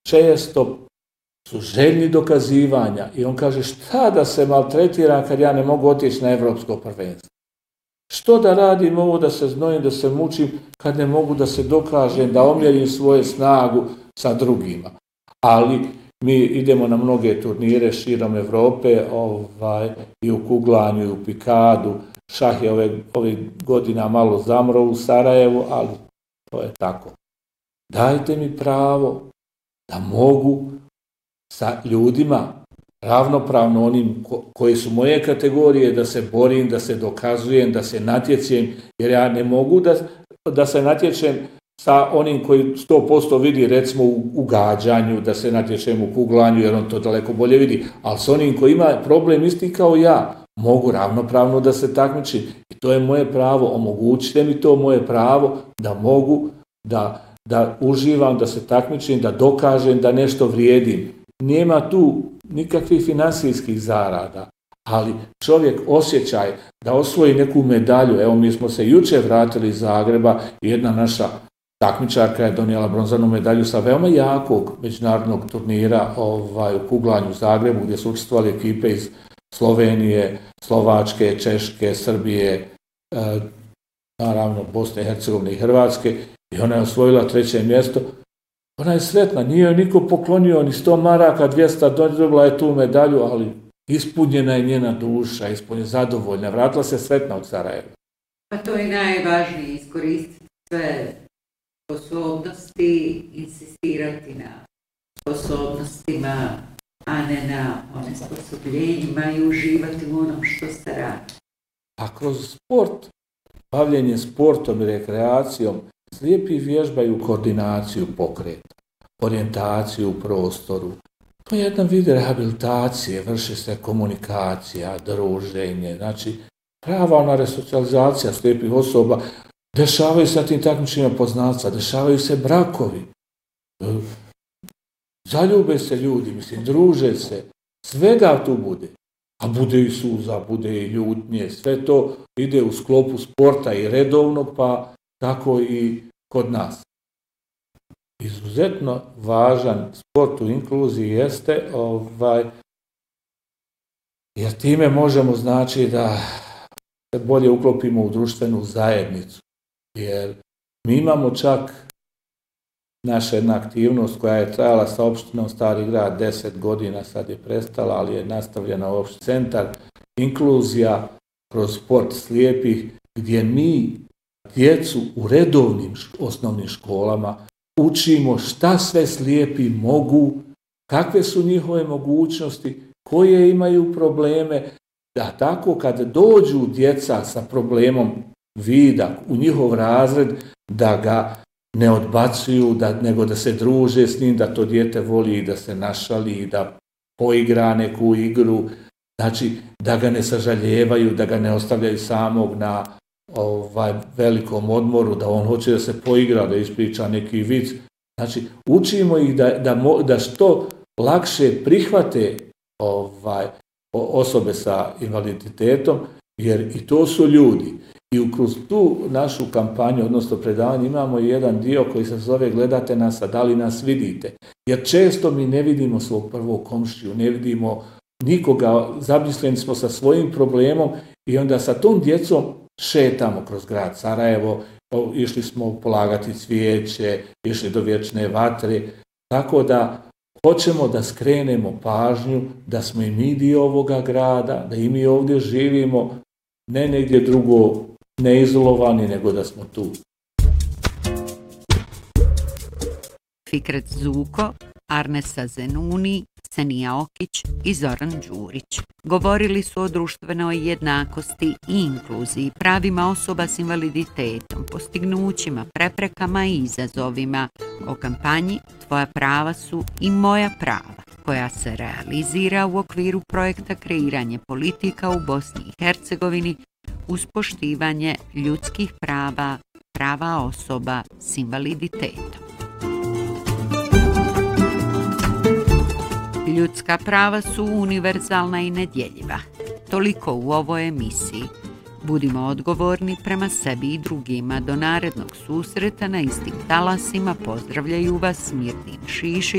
često su željni dokazivanja i on kaže šta da se maltretiram kad ja ne mogu otići na evropsko prvenstvo. Što da radim ovo, da se znojim, da se mučim kad ne mogu da se dokažem, da omjerim svoju snagu sa drugima. Ali mi idemo na mnoge turnire širom Evrope i u kuglanju, i u pikadu. Šah je ove godina malo zamro u Sarajevu, ali to je tako. Dajte mi pravo da mogu sa ljudima ravnopravno onim koji su moje kategorije, da se borim, da se dokazujem, da se natječem, jer ja ne mogu da se natječem sa onim koji 100% vidi, recimo u gađanju, da se natječem u kuglanju, jer on to daleko bolje vidi, ali s onim koji ima problem isti kao ja, mogu ravnopravno da se takmičim. I to je moje pravo, omogućite mi to moje pravo da mogu da uživam, da se takmičim, da dokažem da nešto vrijedim. Nema tu nikakvih finansijskih zarada, ali čovjek osjećaj da osvoji neku medalju. Evo, mi smo se jučer vratili iz Zagreba i jedna naša takmičarka je donijela bronzanu medalju sa veoma jakog međunarodnog turnira u kuglanju u Zagrebu, gdje su učestvovali ekipe iz Slovenije, Slovačke, Češke, Srbije, naravno Bosne i Hercegovine i Hrvatske, i ona je osvojila 3. mjesto. Ona je sretna, nije joj niko poklonio ni 100 maraka, 200, dobila je tu medalju, ali ispunjena je njena duša, zadovoljna, vratila se sretna od Sarajeva. Pa to je najvažnije, iskoristiti sve sposobnosti, insistirati na sposobnostima, a ne na onesposobljenjima i uživati u onom što se radi. A kroz sport, bavljenje sportom i rekreacijom, slijepi vježbaju koordinaciju pokreta, orijentaciju u prostoru. To je jedan vid rehabilitacije, vrši se komunikacija, druženje, znači prava ona resocijalizacija slijepih osoba. Dešavaju se na tim takmičenjima poznanstva, dešavaju se brakovi, zaljube se ljudi, druže se, svega tu bude. A bude i suza, bude i ljutnje, sve to ide u sklopu sporta i redovnog, pa tako i kod nas. Izuzetno važan sport u inkluziji jeste, jer time možemo znači da se bolje uklopimo u društvenu zajednicu. Jer mi imamo čak naša jedna aktivnost koja je trajala sa opštinom Stari Grad 10 godina, sad je prestala, ali je nastavljena u opšti centar, inkluzija kroz sport slijepih, gdje mi djecu u redovnim osnovnim školama učimo šta sve slijepi mogu, kakve su njihove mogućnosti, koje imaju probleme, da tako kad dođu djeca sa problemom vida u njihov razred, da ga ne odbacuju, nego da se druže s njim, da to dijete voli i da se našali i da poigra neku igru, znači da ga ne sažaljevaju, da ga ne ostavljaju samog na velikom odmoru, da on hoće da se poigra, da ispriča neki vic. Znači, učimo ih da što lakše prihvate osobe sa invaliditetom, jer i to su ljudi. I kroz tu našu kampanju, odnosno predavanje, imamo jedan dio koji se zove gledate nas, a da li nas vidite. Jer često mi ne vidimo svog prvog komšiju, ne vidimo nikoga, zamišljeni smo sa svojim problemom i onda sa tom djecom šetamo kroz grad Sarajevo, išli smo polagati cvijeće, išli do vječne vatre, tako da hoćemo da skrenemo pažnju da smo i mi dio ovoga grada, da i mi ovdje živimo, ne negdje drugo, ne izolovani, nego da smo tu. Fikret Zuko, Arnesa Zenuni, Senija Okić i Zoran Đurić govorili su o društvenoj jednakosti i inkluziji, pravima osoba s invaliditetom, postignućima, preprekama i izazovima, o kampanji Tvoja prava su i moja prava, koja se realizira u okviru projekta Kreiranje politika u Bosni i Hercegovini uz poštivanje ljudskih prava, prava osoba s invaliditetom. Ljudska prava su univerzalna i nedjeljiva. Toliko u ovoj emisiji. Budimo odgovorni prema sebi i drugima. Do narednog susreta na istim talasima pozdravljaju vas Mirdin Šišić